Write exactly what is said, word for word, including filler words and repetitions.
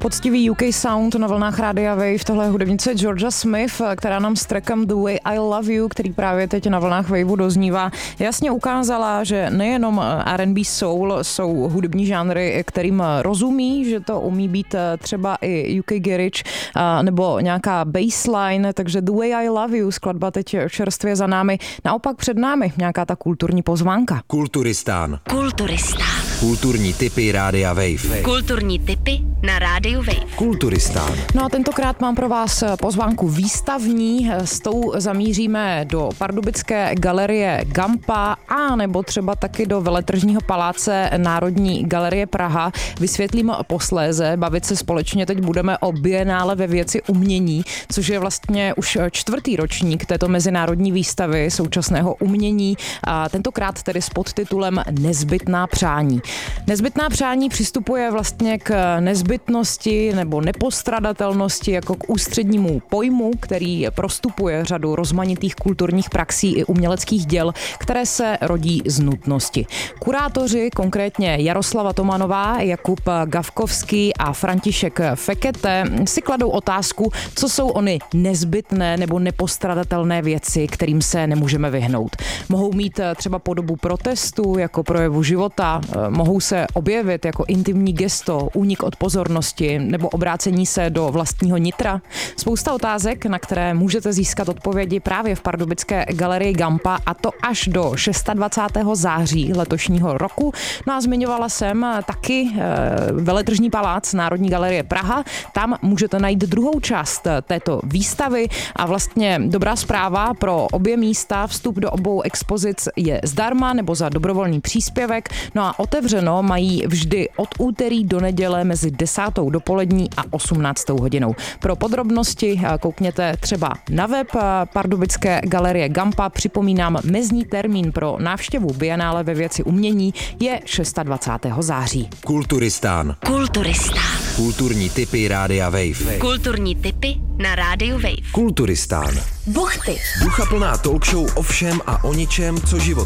Poctivý U K sound na vlnách Rádia Wave, tohle je hudebnice Georgia Smith, která nám s trackem The Way I Love You, který právě teď na vlnách Waveu doznívá, jasně ukázala, že nejenom R and B soul jsou hudební žánry, kterým rozumí, že to umí být třeba i U K garage nebo nějaká bassline, takže The Way I Love You, skladba teď čerstvě za námi, naopak před námi nějaká ta kulturní pozvánka. Kulturistán. Kulturistán. Kulturní tipy Rádia Wave. Kulturní tipy na Rádiu Wave. Kulturistán. No a tentokrát mám pro vás pozvánku výstavní, s tou zamíříme do pardubické galerie Gampa a nebo třeba taky do veletržního paláce Národní galerie Praha. Vysvětlím posléze, bavit se společně teď budeme o bienále ve věci umění, což je vlastně už čtvrtý ročník této mezinárodní výstavy současného umění a tentokrát tedy s podtitulem Nezbytná přání. Nezbytná přání přistupuje vlastně k nezbytnosti nebo nepostradatelnosti jako k ústřednímu pojmu, který prostupuje řadu rozmanitých kulturních praxí i uměleckých děl, které se rodí z nutnosti. Kurátoři, konkrétně Jaroslava Tomanová, Jakub Gavkovský a František Fekete, si kladou otázku, co jsou ony nezbytné nebo nepostradatelné věci, kterým se nemůžeme vyhnout. Mohou mít třeba podobu protestu jako projevu života, mohou se objevit jako intimní gesto, únik od pozornosti nebo obrácení se do vlastního nitra. Spousta otázek, na které můžete získat odpovědi právě v pardubické galerii Gampa, a to až do dvacátého šestého září letošního roku. No a zmiňovala jsem taky veletržní palác Národní galerie Praha. Tam můžete najít druhou část této výstavy a vlastně dobrá zpráva pro obě místa. Vstup do obou expozic je zdarma nebo za dobrovolný příspěvek. No a otevřeno mají vždy od úterý do neděle mezi desátou dopolední a osmnáctou hodinou. Pro podrobnosti koukněte třeba na web pardubické galerie Gampa. Připomínám, mezní termín pro návštěvu bienále ve věci umění je dvacátého šestého září. Kulturistán. Kulturistán. Kulturní tipy Rádia Wave. Kulturní tipy na Rádiu Wave. Kulturistán. Buchty. Ducha plná talk show o všem a o ničem, co život